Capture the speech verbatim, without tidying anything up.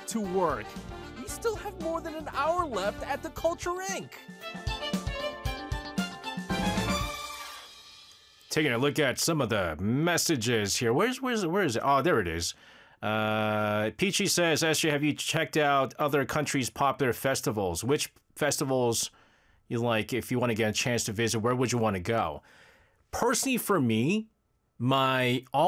back to work. We still have more than an hour left at the Culture Incorporated. Taking a look at some of the messages here. Where's where's where is it? Oh, there it is. Uh, Peachy says, S J, have you checked out other countries' popular festivals? Which festivals you like? If you want to get a chance to visit, where would you want to go? Personally, for me, my all